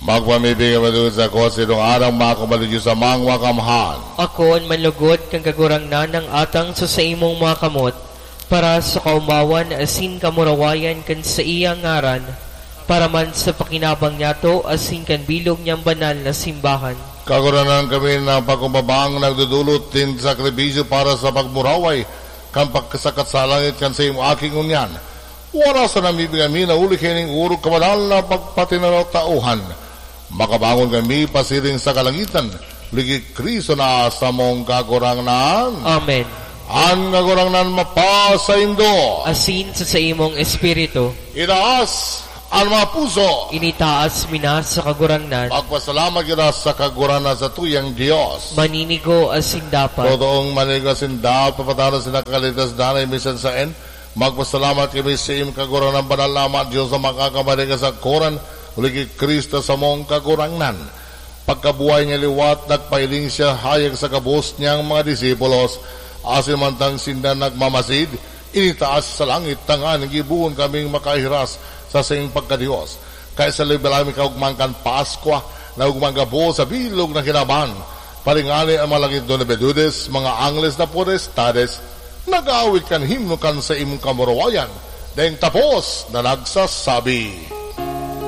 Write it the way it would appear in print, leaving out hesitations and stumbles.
Magpamibigay mo sa ko sinong arang makabalidyo sa mga kamhan. Ako ang manlugod kang kagurangnan ng atang sa imong mga kamot, para sa kaumawan asin kamurawayan kan sa iyang ngaran, para man sa pakinabang niyato asin kan bilog niyang banal na simbahan. Kaguranan kami na pagkumbabang nagdudulot din sakripisyo para sa pagmuraway, kan pagkasakat sa langit kan sa imo aking unyan. Wala sa namibig kami na uli kining urog kabanal na pagpatinatauhan. Makabangon kami pasiring sa kalangitan, ligi Kristo na sa mong kagurangnan. Amen. Ang kagurangnan mapasaindo, asin sa imong espiritu, itaas ang mga puso, initaas minas sa kagurangnan. Magpasalamat kita sa kagurangnan sa tuyang Diyos. Maninigo asin dapat, Totoong maninigo asin dapat, papatalo sila kalitas danay misan sa en. Magpasalamat kami sa iyong kagurangnan, banal naman Diyos na makakabalik sa koran, uligi Kristo sa mong kagurangnan. Pagkabuhay niya liwat, nagpailing siya hayag sa kabos niyang mga disipulos, asin mantang sinda nagmamasid, initaas sa langit, tangan, gibuon kaming makahiras sa sing pagkadiyos. Kaya sa libalami kaugmangkan Paskwa, na ugmanggabo sa bilog na kinaban, paringali ang malangit doon na bedudes, mga angles na podestades, nag-aawit kan himno kan sa imong kamurawayan, dahil tapos na nagsasabi.